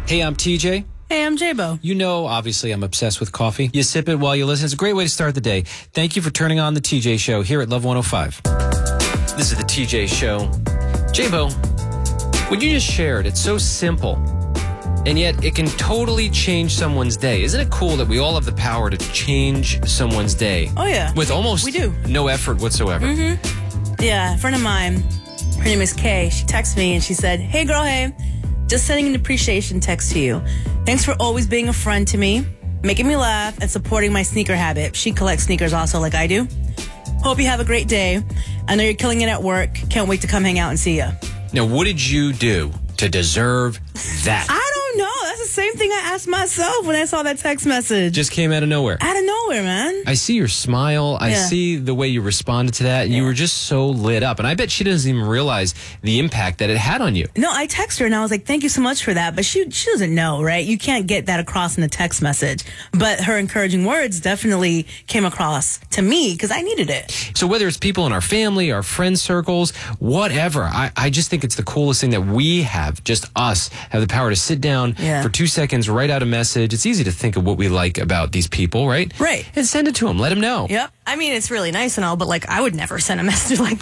Hey, I'm TJ. Hey, I'm J-Bo. You know, obviously, I'm obsessed with coffee. You sip it while you listen. It's a great way to start the day. Thank you for turning on the TJ Show here at Love 105. This is the TJ Show. J-Bo, what you just shared, it's so simple, and yet it can totally change someone's day. Isn't it cool that we all have the power to change someone's day? Oh, yeah. With almost we do. No effort whatsoever. Mm-hmm. Yeah, a friend of mine, her name is Kay. She texted me and she said, "Hey, girl, hey. Just sending an appreciation text to you. Thanks for always being a friend to me, making me laugh, and supporting my sneaker habit." She collects sneakers also like I do. Hope you have a great day. I know you're killing it at work. Can't wait to come hang out and see you. Now, what did you do to deserve that? I don't know. That's the same thing I asked myself when I saw that text message. Just came out of nowhere. Out of nowhere, man. I see your smile. I see the way you responded to that. And you were just so lit up. And I bet she doesn't even realize the impact that it had on you. No, I texted her and I was like, "Thank you so much for that." But she doesn't know, right? You can't get that across in a text message. But her encouraging words definitely came across to me because I needed it. So whether it's people in our family, our friend circles, whatever, I just think it's the coolest thing that we have, just us, have the power to sit down for 2 seconds, write out a message. It's easy to think of what we like about these people, right? Right. And send it to them. Let them know. Yep. I mean, it's really nice and all, but like, I would never send a message like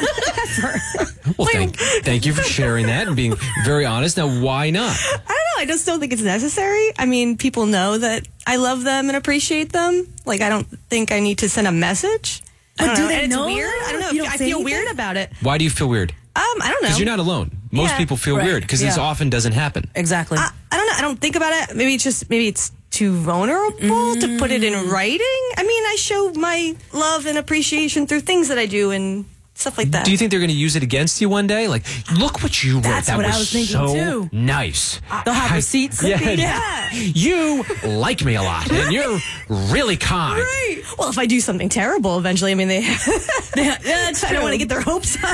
that. Well, thank you for sharing that and being very honest. Now, why not? I don't know. I just don't think it's necessary. I mean, people know that I love them and appreciate them. Like, I don't think I need to send a message. But do they and know? It's weird. I don't know. You don't I say feel anything? weird about it. Why do you feel weird? I don't know. Because you're not alone. Most people feel weird because this often doesn't happen. Exactly. I don't know. I don't think about it. Maybe it's too vulnerable to put it in writing. I mean, I show my love and appreciation through things that I do and stuff like that. Do you think they're going to use it against you one day? Like, look what you wrote. That's that what was I was thinking, so too. nice. They'll have receipts. Yeah. You like me a lot, and you're really kind. Right. Well, if I do something terrible, eventually, I mean, That's I don't want to get their hopes up.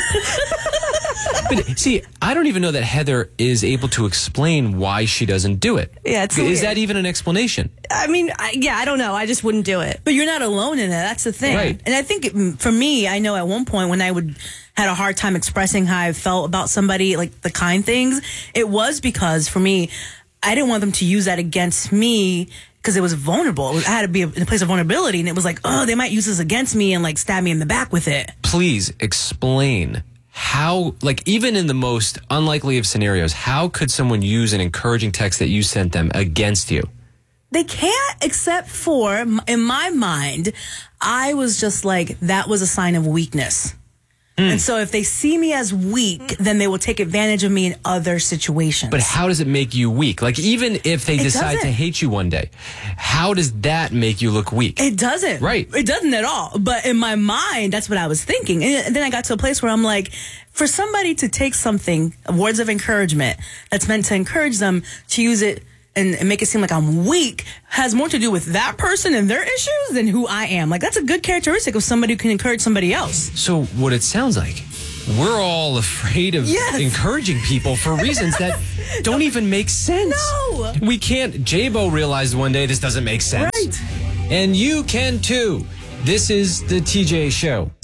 But see, I don't even know that Heather is able to explain why she doesn't do it. Yeah, it's Is weird. that even an explanation? I mean, I don't know. I just wouldn't do it. But you're not alone in it. That's the thing. Right. And I think for me, I know at one point when I had a hard time expressing how I felt about somebody, like the kind things, it was because for me, I didn't want them to use that against me because it was vulnerable. I had to be in a place of vulnerability, and it was like, oh, they might use this against me and like stab me in the back with it. Please explain how, like, even in the most unlikely of scenarios, how could someone use an encouraging text that you sent them against you? They can't, except for, in my mind, I was just like, that was a sign of weakness. And so if they see me as weak, then they will take advantage of me in other situations. But how does it make you weak? Like, even if they decide to doesn't. hate you one day, how does that make you look weak? It doesn't. Right. It doesn't at all. But in my mind, that's what I was thinking. And then I got to a place where I'm like, for somebody to take something, words of encouragement, that's meant to encourage them, to use it and make it seem like I'm weak, has more to do with that person and their issues than who I am. Like, that's a good characteristic of somebody who can encourage somebody else. So what it sounds like, we're all afraid of encouraging people for reasons that don't even make sense. No. We can't. J-Bo realized one day this doesn't make sense. Right. And you can too. This is the TJ Show.